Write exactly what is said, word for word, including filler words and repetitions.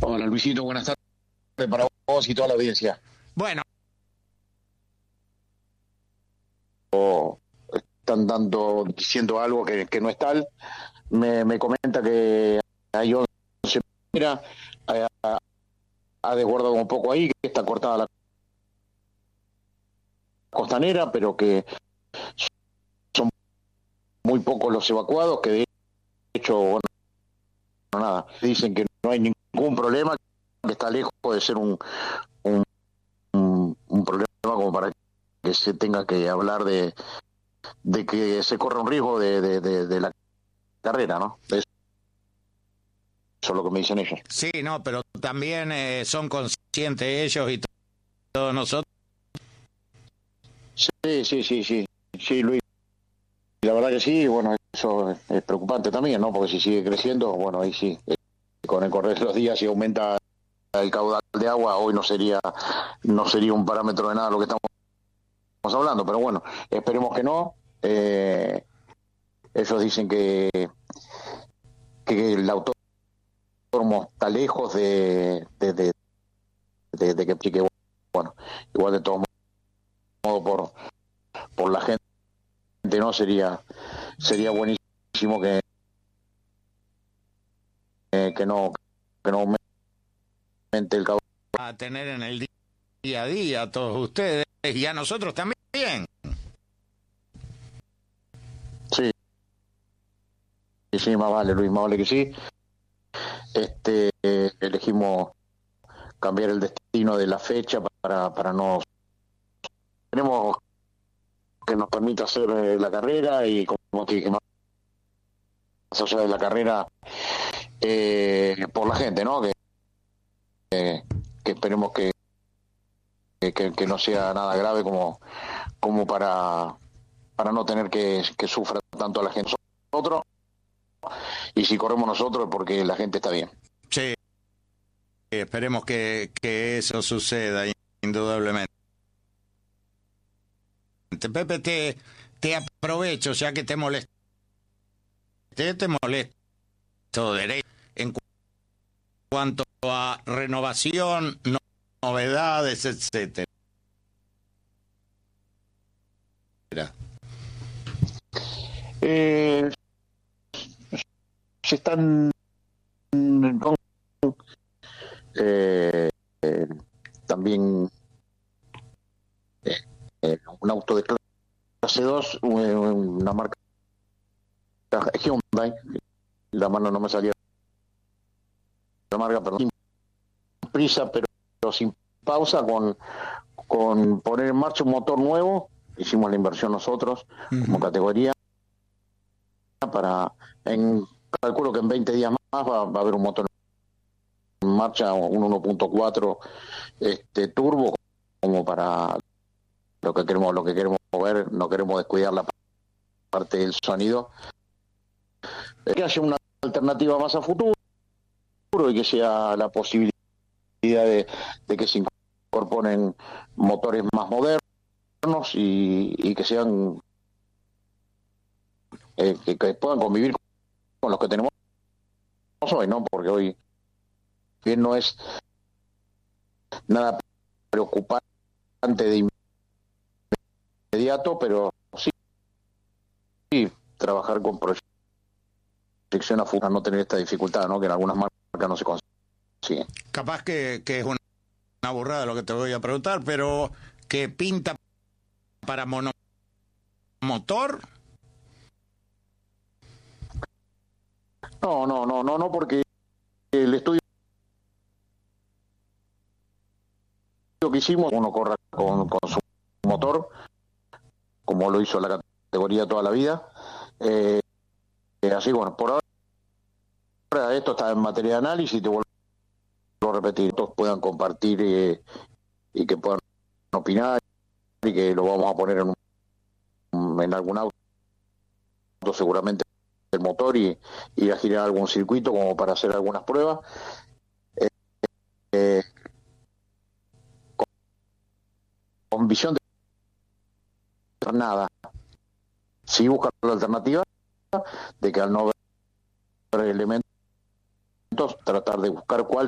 Hola Luisito, buenas tardes para vos y toda la audiencia. Bueno, O están dando, diciendo algo que, que no es tal. Me, me comenta que hay once mira, ha, ha desguardado un poco ahí, que está cortada la costanera, pero que son muy pocos los evacuados, que de hecho, bueno, nada, dicen que no hay ningún problema, que está lejos de ser un, un, un, un problema como para que se tenga que hablar de, de que se corre un riesgo de, de, de, de la carrera, ¿no? Eso es lo que me dicen ellos. sí, no, pero también eh, son conscientes ellos y todos nosotros. Sí, sí, sí, sí, sí, Luis. La verdad que sí, bueno, eso es, es preocupante también, ¿no? Porque si sigue creciendo, bueno, ahí sí, eh, con el correr de los días y aumenta el caudal de agua, hoy no sería, no sería un parámetro de nada lo que estamos hablando, pero bueno, esperemos que no. Eh, ellos dicen que, que el autódromo está lejos de, de, de, de, de que, que, bueno, igual de todos modos por, por la gente, ¿no? Sería, sería buenísimo que, eh, que no, que no aumente el caudal. A tener en el día a día a todos ustedes y a nosotros también. Sí, sí, más vale, Luis, más vale que sí. Este, eh, elegimos cambiar el destino de la fecha para, para no... Tenemos que nos permita hacer eh, la carrera y como te dije, más allá de la carrera, eh, por la gente, ¿no? Que, eh, que esperemos que, que, que no sea nada grave como, como para, para no tener que, que sufra tanto la gente. Nosotros, y si corremos nosotros es porque la gente está bien. Sí, esperemos que, que eso suceda, indudablemente. Pepe, te, te aprovecho, ya que te molesto. Te, te molesto derecho en cu cuanto a renovación, no, novedades, etcétera. Eh, se están con, eh, eh, también eh, eh, un auto de clase dos, una marca Hyundai, la mano no me salía la marca, perdón, sin prisa pero sin pausa, con, con poner en marcha un motor nuevo. Hicimos la inversión nosotros uh-huh. como categoría para, en, calculo que en veinte días más va, va a haber un motor en marcha, un uno punto cuatro este, turbo, como para lo que queremos lo que queremos ver. No queremos descuidar la parte del sonido, que haya una alternativa más a futuro y que sea la posibilidad de, de que se incorporen motores más modernos y, y que sean eh, que, que puedan convivir con los que tenemos hoy, ¿no? Porque hoy bien no es nada preocupante de inmediato, pero sí, sí trabajar con proyección a futuro, no tener esta dificultad, ¿no? Que en algunas marcas no se consigue. Capaz que, que es una, una burrada lo que te voy a preguntar, pero ¿qué pinta para monomotor? No, no, no, no, no, porque el estudio que hicimos, uno corra con, con su motor, como lo hizo la categoría toda la vida. Eh, así, bueno, por ahora esto está en materia de análisis, te vuelvo a repetir, todos puedan compartir eh, y que puedan opinar y que lo vamos a poner en, un, en algún auto seguramente el motor y, y a girar algún circuito como para hacer algunas pruebas. Eh, eh, con, con visión de nada. Sí buscar la alternativa de que al no ver elementos tratar de buscar cuál